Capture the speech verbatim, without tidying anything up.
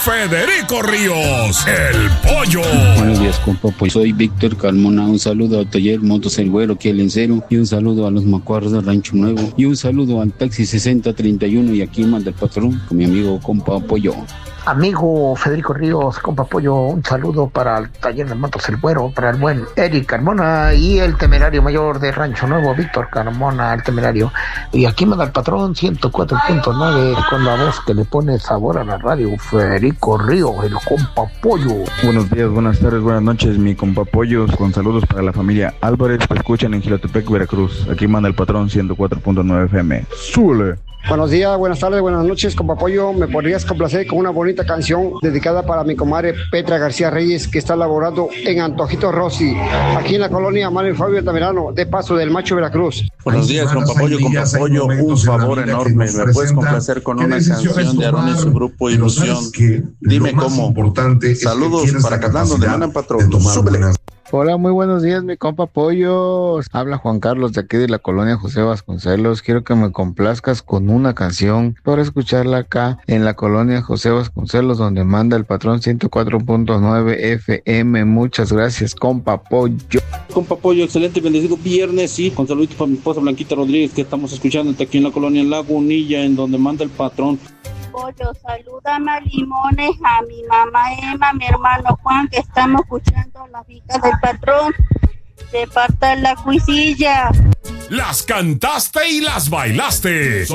Federico Ríos, el Pollo. Buenos días, compa, pues soy Víctor Carmona. Un saludo al taller Motos El Güero, aquí el Encero, y un saludo a los macuarros del Rancho Nuevo, y un saludo al taxi sesenta treinta y uno, y aquí manda el patrón con mi amigo compa Pollo. Amigo Federico Ríos, compa Pollo, un saludo para el taller de Motos El Güero, para el buen Eric Carmona y el temerario mayor de Rancho Nuevo, Víctor Carmona, el temerario. Y aquí manda el patrón ciento cuatro punto nueve con la voz que le pone sabor a la radio, Federico Ríos, el compa Pollo. Buenos días, buenas tardes, buenas noches, mi compa Pollo, con saludos para la familia Álvarez que escuchan en Jilotepec, Veracruz. Aquí manda el patrón ciento cuatro punto nueve F M. ¡Súbele! Buenos días, buenas tardes, buenas noches, compa Pollo. ¿Me podrías complacer con una bonita canción dedicada para mi comadre Petra García Reyes, que está laborando en Antojito Rossi, aquí en la colonia Manuel Fabio Altamirano, de Paso del Macho, Veracruz? Buenos días, compa Pollo, compa Pollo, un favor enorme. ¿Me puedes complacer con una canción de Aarón y su grupo Ilusión? Dime cómo. Saludos para Catán, donde mandan patrón. Súbele. Hola, muy buenos días, mi compa Pollo. Habla Juan Carlos de aquí de la colonia José Vasconcelos. Quiero que me complazcas con una canción para escucharla acá en la colonia José Vasconcelos, donde manda el patrón ciento cuatro punto nueve F M. Muchas gracias, compa Pollo. Compa Pollo, excelente y bendecido viernes, sí, con saluditos para mi esposa Blanquita Rodríguez, que estamos escuchando aquí en la colonia Lagunilla, en donde manda el patrón. Pollo, salúdame a Limones, a mi mamá Emma, a mi hermano Juan, que estamos escuchando las vicas del patrón de parte de la Cuisilla. Las cantaste y las bailaste.